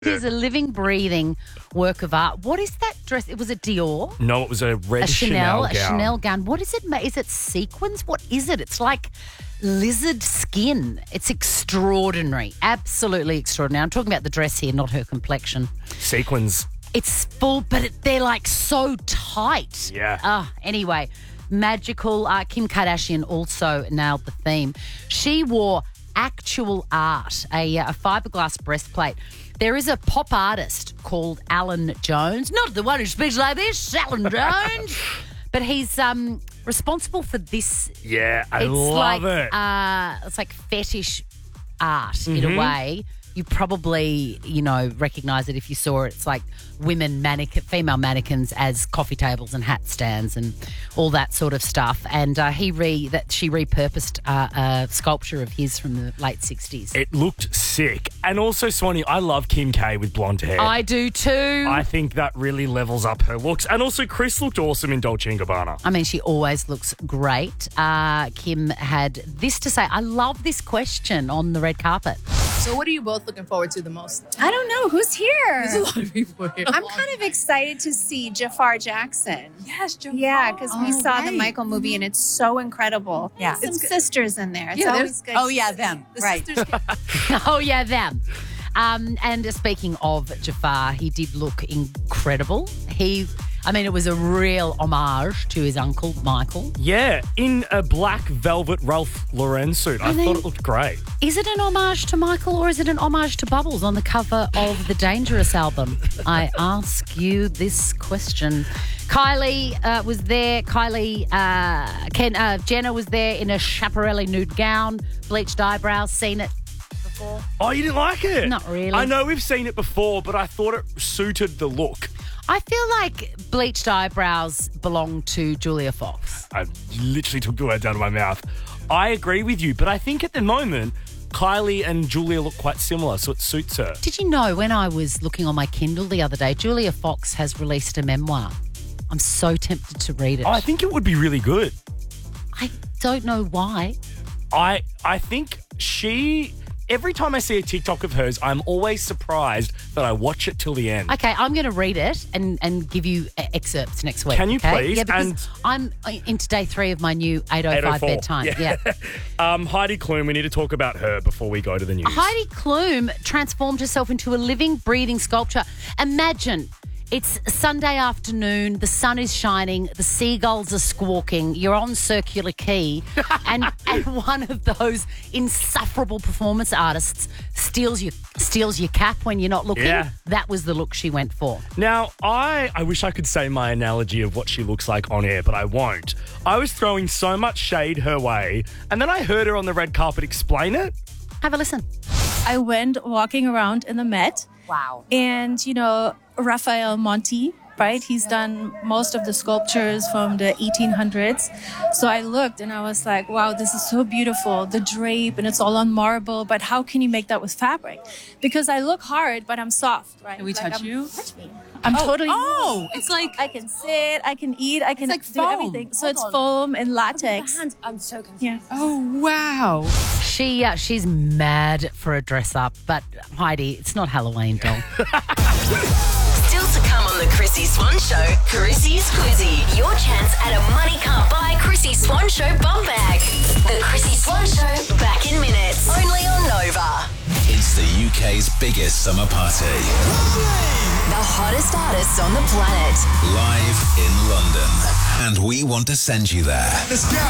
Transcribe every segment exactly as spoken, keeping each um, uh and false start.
He's a living, breathing work of art. What is that dress? It was a Dior? No, it was a red a Chanel, Chanel, gown. a Chanel gown. What is it? ma- Is it sequins? What is it? It's like lizard skin. It's extraordinary. Absolutely extraordinary. I'm talking about the dress here, not her complexion. Sequins. It's full, but it, they're like so tight. Yeah. Ah, anyway, magical. Uh, Kim Kardashian also nailed the theme. She wore actual art, a, a fiberglass breastplate. There is a pop artist called Alan Jones, not the one who speaks like this, Alan Jones, but he's um, responsible for this. Yeah, I It's love like, it. Uh, it's like fetish art in Mm-hmm. a way. You probably, you know, recognise it if you saw it. It's like women mannequin, female mannequins as coffee tables and hat stands and all that sort of stuff. And uh, he re that she repurposed uh, a sculpture of his from the late sixties. It looked sick. And also, Swanee, I love Kim K with blonde hair. I do too. I think that really levels up her looks. And also, Chris looked awesome in Dolce and Gabbana. I mean, she always looks great. Uh, Kim had this to say. I love this question on the red carpet. So what are you both looking forward to the most? I don't know. Who's here? There's a lot of people here. I'm kind of excited to see Jafar Jackson. Yes, Jafar. Yeah, because we Oh, saw the right. Michael movie and it's so incredible. Yeah. Some It's good. sisters in there. It's Yeah, always good. Oh, to yeah, see. them. The Right. sisters get- Oh, yeah, them. Um, and uh, speaking of Jafar, he did look incredible. He, I mean, it was a real homage to his uncle, Michael. Yeah, in a black velvet Ralph Lauren suit. I, I mean- thought it looked great. Is it an homage to Michael or is it an homage to Bubbles on the cover of the Dangerous album? I ask you this question. Kylie uh, was there. Kylie, uh, Ken, uh, Jenner was there in a Schiaparelli nude gown, bleached eyebrows. Seen it before? Oh, you didn't like it? Not really. I know we've seen it before, but I thought it suited the look. I feel like bleached eyebrows belong to Julia Fox. I literally took the words out of my mouth. I agree with you, but I think at the moment, Kylie and Julia look quite similar, so it suits her. Did you know when I was looking on my Kindle the other day, Julia Fox has released a memoir. I'm so tempted to read it. I think it would be really good. I don't know why. I I think she... Every time I see a TikTok of hers, I'm always surprised that I watch it till the end. Okay, I'm going to read it and, and give you uh, excerpts next week. Can you okay? please? Yeah, because And- I'm into day three of my new eight oh eight oh five four. bedtime. Yeah. Yeah. um, Heidi Klum, we need to talk about her before we go to the news. Heidi Klum transformed herself into a living, breathing sculpture. Imagine it's Sunday afternoon, the sun is shining, the seagulls are squawking, you're on Circular Quay, and, and one of those insufferable performance artists steals your steals your cap when you're not looking. Yeah. That was the look she went for. Now, I, I wish I could say my analogy of what she looks like on air, but I won't. I was throwing so much shade her way, and then I heard her on the red carpet explain it. Have a listen. I went walking around in the Met. Wow. And, you know, Raphael Monti, right? He's done most of the sculptures from the eighteen hundreds. So I looked and I was like, wow, this is so beautiful. The drape and it's all on marble. But how can you make that with fabric? Because I look hard, but I'm soft, right? Can we touch I'm, you? Touch me. I'm totally. Oh, it's like I can sit, I can eat, I can like do foam. everything. So Hold it's on. foam and latex. Hands, I'm so confused. Yeah. oh wow. She uh, she's mad for a dress up, but Heidi, it's not Halloween, doll. Still to come on the Chrissy Swan Show, Chrissy's Quizzy. Your chance at a money can't buy Chrissy Swan Show bum bag. The Chrissy Swan Show, back in minutes. Only on Nova. It's the U K's biggest summer party. The hottest artists on the planet. Live in London. And we want to send you there. Let's go!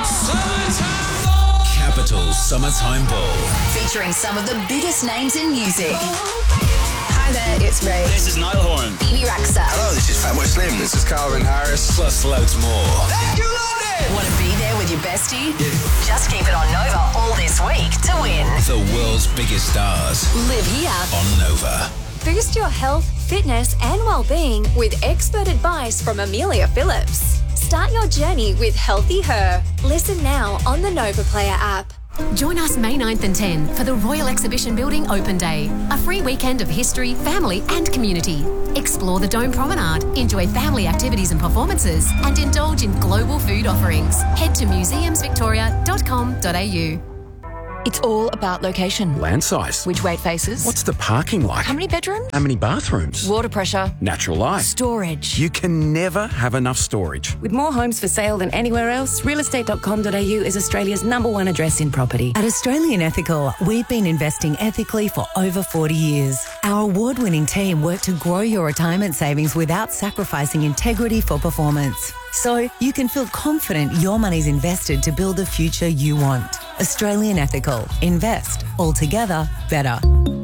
Capital Summertime Ball. Featuring some of the biggest names in music. Hi there, it's Ray. This is Niall Horan. Bibi Rexha. Hello, this is Fatboy Slim. This is Calvin Harris. Plus loads more. Want to be there with your bestie? Just keep it on Nova all this week to win. The world's biggest stars Live here. on Nova. Boost your health, fitness, and well-being with expert advice from Amelia Phillips. Start your journey with Healthy Her. Listen now on the Nova Player app. Join us May ninth and tenth for the Royal Exhibition Building Open Day, a free weekend of history, family and community. Explore the Dome Promenade, enjoy family activities and performances, and indulge in global food offerings. Head to museums victoria dot com dot a u. It's all about location. Land size. Which way it faces. What's the parking like? How many bedrooms? How many bathrooms? Water pressure. Natural light. Storage. You can never have enough storage. With more homes for sale than anywhere else, real estate dot com dot a u is Australia's number one address in property. At Australian Ethical, we've been investing ethically for over forty years. Our award-winning team work to grow your retirement savings without sacrificing integrity for performance. So you can feel confident your money's invested to build the future you want. Australian Ethical. Invest. Altogether better.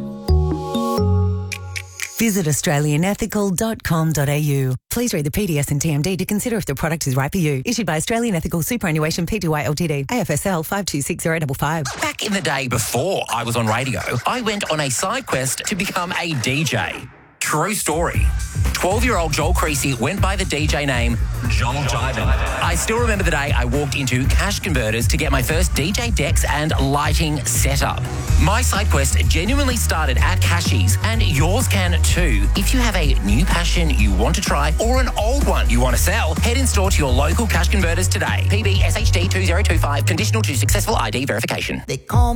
Visit australian ethical dot com dot a u. Please read the P D S and T M D to consider if the product is right for you. Issued by Australian Ethical Superannuation Pty Ltd. A F S L five two six zero five five. Back in the day before I was on radio, I went on a side quest to become a D J. True story. twelve-year-old Joel Creasy went by the D J name Joel Jivin. I still remember the day I walked into Cash Converters to get my first D J decks and lighting setup. My side quest genuinely started at Cashies, and yours can too. If you have a new passion you want to try or an old one you want to sell, head in store to your local Cash Converters today. P B S H D two zero two five, conditional to successful I D verification. They call